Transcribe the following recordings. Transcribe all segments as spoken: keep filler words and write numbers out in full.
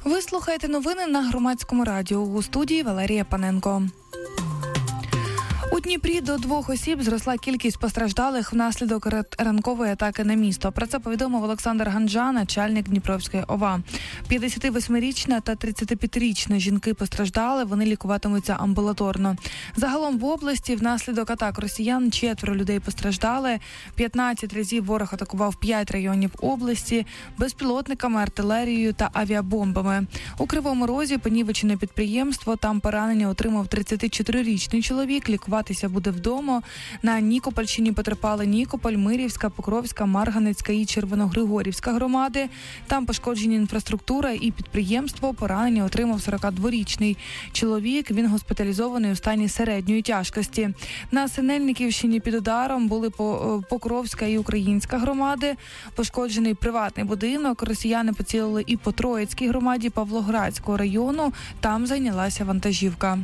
Ви слухаєте новини на Громадському радіо. У студії Валерія Паненко. У Дніпрі до двох осіб зросла кількість постраждалих внаслідок ранкової атаки на місто. Про це повідомив Олександр Ганджа, начальник Дніпровської ОВА. п'ятдесятивосьмирічна та тридцятип'ятирічна жінки постраждали, вони лікуватимуться амбулаторно. Загалом в області внаслідок атак росіян четверо людей постраждали. п'ятнадцять разів ворог атакував п'ять районів області безпілотниками, артилерією та авіабомбами. У Кривому Розі понівечене підприємство, там поранення отримав тридцятичотирирічний чоловік, лікуватися буде вдома. На Нікопольщині потерпали Нікополь, Мирівська, Покровська, Марганецька і Червоногригорівська громади. Там пошкоджені інфраструктура і підприємство. Поранення отримав сорокадворічний чоловік. Він госпіталізований у стані середньої тяжкості. На Синельниківщині під ударом були Покровська і Українська громади. Пошкоджений приватний будинок. Росіяни поцілили і по Троїцькій громаді Павлоградського району. Там зайнялася вантажівка.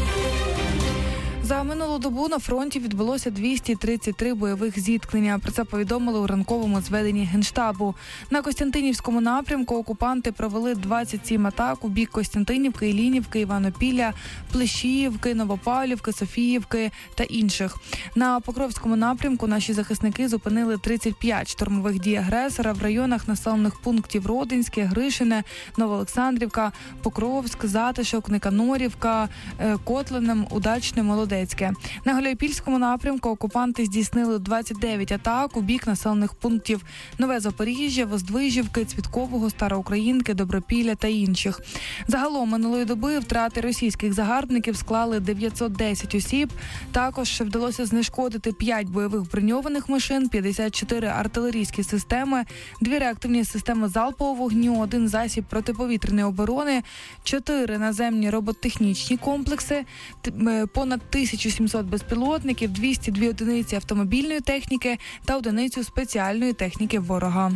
За минулу добу на фронті відбулося двісті тридцять три бойових зіткнення. Про це повідомили у ранковому зведенні Генштабу. На Костянтинівському напрямку окупанти провели двадцять сім атак у бік Костянтинівки, Іллінівки, Івано-Пілля, Плещіївки, Новопавлівки, Софіївки та інших. На Покровському напрямку наші захисники зупинили тридцять п'ять штурмових дій агресора в районах населених пунктів Родинське, Гришине, Новоолександрівка, Покровськ, Затишок, Никанорівка, Котлинем, Удачне, Молодецьке. На Гуляйпільському напрямку окупанти здійснили двадцять дев'ять атак у бік населених пунктів Нове Запоріжжя, Воздвижівки, Цвіткового, Староукраїнки, Добропілля та інших. Загалом минулої доби втрати російських загарбників склали дев'ятсот десять осіб. Також вдалося знешкодити п'ять бойових броньованих машин, п'ятдесят чотири артилерійські системи, дві реактивні системи залпового вогню, один засіб протиповітряної оборони, чотири наземні роботехнічні комплекси, понад тисячу сімсот безпілотників, двісті дві одиниці автомобільної техніки та одиницю спеціальної техніки ворога.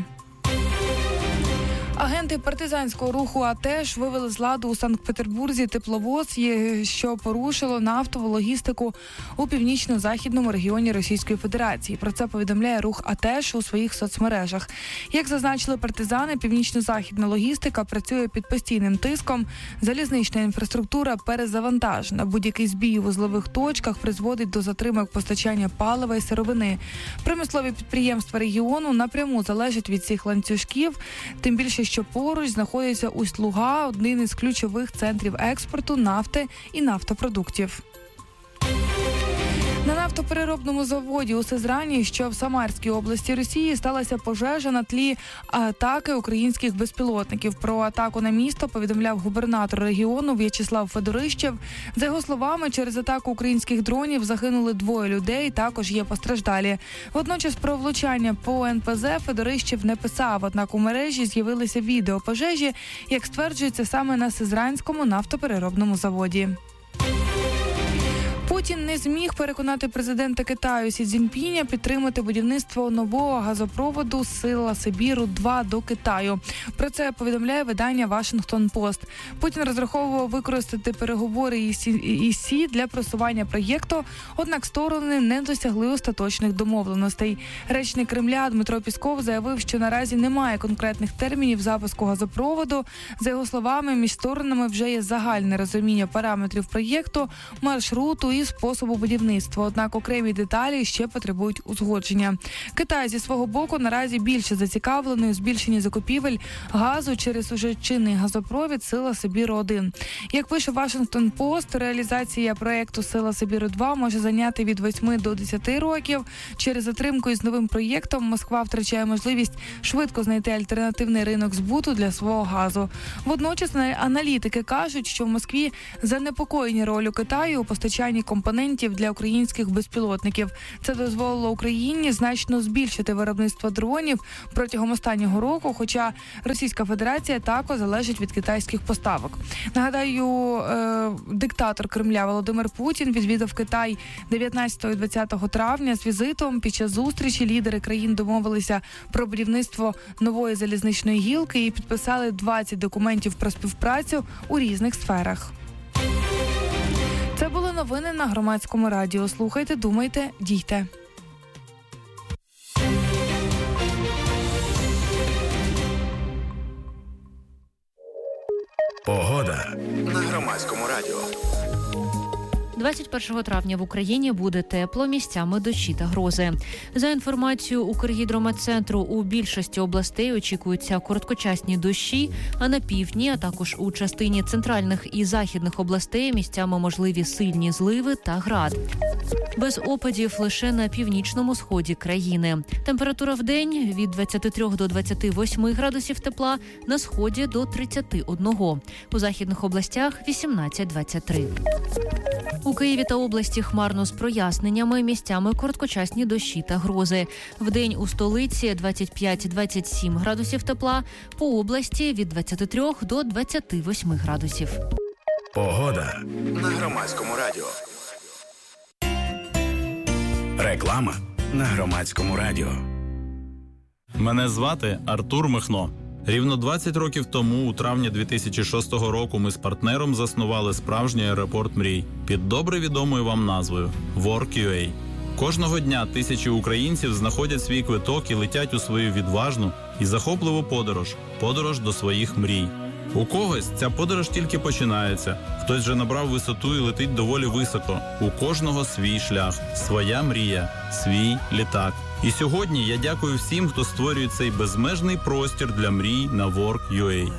Агенти партизанського руху АТЕШ вивели з ладу у Санкт-Петербурзі тепловоз, що порушило нафтову логістику у північно-західному регіоні Російської Федерації. Про це повідомляє рух АТЕШ у своїх соцмережах. Як зазначили партизани, північно-західна логістика працює під постійним тиском. Залізнична інфраструктура перезавантажена. Будь-який збій у вузлових точках призводить до затримок постачання палива і сировини. Промислові підприємства регіону напряму залежать від цих ланцюжків, тим більше, що поруч знаходиться Усть-Луга, один із ключових центрів експорту нафти і нафтопродуктів. На нафтопереробному заводі у Сизрані, що в Самарській області Росії, сталася пожежа на тлі атаки українських безпілотників. Про атаку на місто повідомляв губернатор регіону В'ячеслав Федорищев. За його словами, через атаку українських дронів загинули двоє людей, також є постраждалі. Водночас про влучання по ен пе зе Федорищев не писав, однак у мережі з'явилися відео пожежі, як стверджується, саме на Сизранському нафтопереробному заводі. Путін не зміг переконати президента Китаю Сі Цзіньпіня підтримати будівництво нового газопроводу «Сила Сибіру-два» до Китаю. Про це повідомляє видання «Вашингтон-Пост». Путін розраховував використати переговори із Сі для просування проєкту, однак сторони не досягли остаточних домовленостей. Речник Кремля Дмитро Пісков заявив, що наразі немає конкретних термінів запуску газопроводу. За його словами, між сторонами вже є загальне розуміння параметрів проєкту, маршруту і способу будівництва, однак окремі деталі ще потребують узгодження. Китай зі свого боку наразі більше зацікавлений у збільшенні закупівель газу через уже чинний газопровід «Сила Сибіру-один». Як пише «Вашингтон-Пост», реалізація проєкту «Сила Сибіру-два» може зайняти від восьми до десяти років. Через затримку із новим проєктом Москва втрачає можливість швидко знайти альтернативний ринок збуту для свого газу. Водночас аналітики кажуть, що в Москві занепокоєні ролью Китаю у постачанні компонентів для українських безпілотників. Це дозволило Україні значно збільшити виробництво дронів протягом останнього року, хоча Російська Федерація також залежить від китайських поставок. Нагадаю, е- диктатор Кремля Володимир Путін відвідав Китай дев'ятнадцятого і двадцятого травня з візитом. Під час зустрічі лідери країн домовилися про будівництво нової залізничної гілки і підписали двадцять документів про співпрацю у різних сферах. Це були новини на Громадському радіо. Слухайте, думайте, дійте. Погода на Громадському радіо. двадцять першого травня в Україні буде тепло, місцями дощі та грози. За інформацією Укргідрометцентру, у більшості областей очікуються короткочасні дощі, а на півдні, а також у частині центральних і західних областей місцями можливі сильні зливи та град. Без опадів лише на північному сході країни. Температура в день від двадцяти трьох до двадцяти восьми градусів тепла, на сході до тридцяти одного. У західних областях вісімнадцять - двадцять три. У Києві та області хмарно з проясненнями, місцями короткочасні дощі та грози. Вдень у столиці двадцять п'ять - двадцять сім градусів тепла, по області від двадцяти трьох до двадцяти восьми градусів. Погода на Громадському радіо. Реклама на Громадському радіо. Мене звати Артур Михно. Рівно двадцять років тому, у травні дві тисячі шостого року, ми з партнером заснували справжній аеропорт мрій під добре відомою вам назвою WorkUA. Кожного дня тисячі українців знаходять свій квиток і летять у свою відважну і захопливу подорож – подорож до своїх мрій. У когось ця подорож тільки починається, хтось вже набрав висоту і летить доволі високо. У кожного свій шлях, своя мрія, свій літак. І сьогодні я дякую всім, хто створює цей безмежний простір для мрій на WorkUA.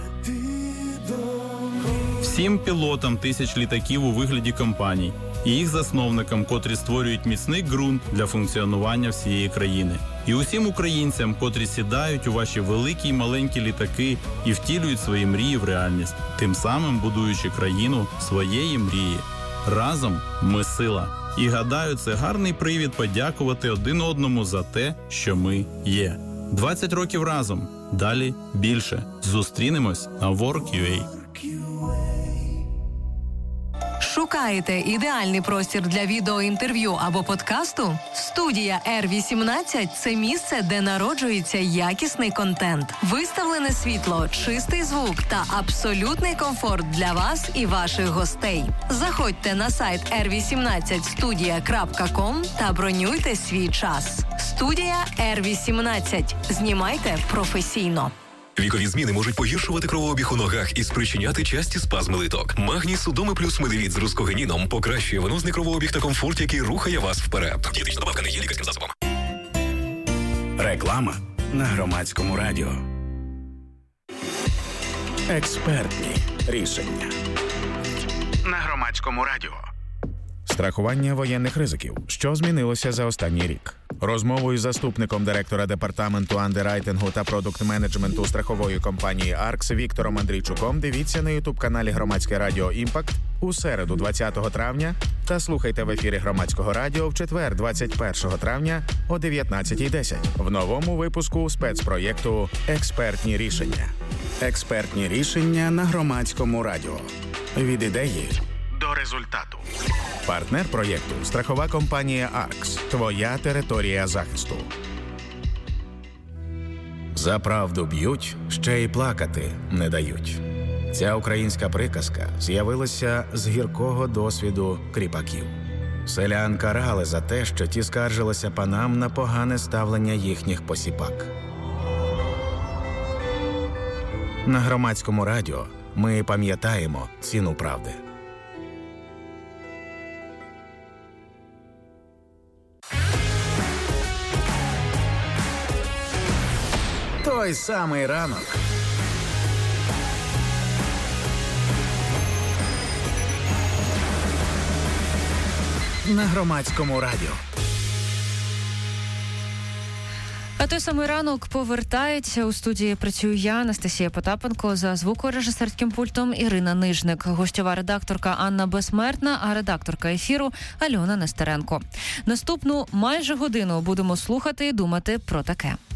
Всім пілотам тисяч літаків у вигляді компаній і їх засновникам, котрі створюють міцний ґрунт для функціонування всієї країни. І усім українцям, котрі сідають у ваші великі й маленькі літаки і втілюють свої мрії в реальність, тим самим будуючи країну своєї мрії. Разом ми сила. І гадаю, це гарний привід подякувати один одному за те, що ми є. двадцять років разом. Далі більше. Зустрінемось на WorkUA. Шукаєте ідеальний простір для відеоінтерв'ю або подкасту? Студія Р вісімнадцять – це місце, де народжується якісний контент. Виставлене світло, чистий звук та абсолютний комфорт для вас і ваших гостей. Заходьте на сайт ер вісімнадцять студія крапка ком та бронюйте свій час. Студія Р вісімнадцять. Знімайте професійно. Вікові зміни можуть погіршувати кровообіг у ногах і спричиняти часті спазми литок. Магній Судоми плюс медовіт з рускогеніном покращує венозний кровообіг та комфорт, який рухає вас вперед. Дієтична добавка не є лікарським засобом. Реклама на Громадському радіо. Експертні рішення на Громадському радіо. Страхування воєнних ризиків. Що змінилося за останній рік? Розмову із заступником директора департаменту андеррайтингу та продукт-менеджменту страхової компанії «Аркс» Віктором Андрійчуком дивіться на ютуб-каналі Громадське радіо «Імпакт» у середу двадцятого травня та слухайте в ефірі Громадського радіо в четвер двадцять першого травня о дев'ятнадцятій десять в новому випуску спецпроєкту «Експертні рішення». Експертні рішення на Громадському радіо. Від ідеї до результату. Партнер проєкту – страхова компанія «Аркс». Твоя територія захисту. За правду б'ють, ще й плакати не дають. Ця українська приказка з'явилася з гіркого досвіду кріпаків. Селян карали за те, що ті скаржилися панам на погане ставлення їхніх посіпак. На Громадському радіо ми пам'ятаємо ціну правди. Той самий ранок. На Громадському радіо. А той самий ранок повертається. У студії працюю я, Анастасія Потапенко, за звукорежисерським пультом Ірина Нижник, гостьова редакторка Анна Безсмертна, а редакторка ефіру Альона Нестеренко. Наступну майже годину будемо слухати і думати про таке.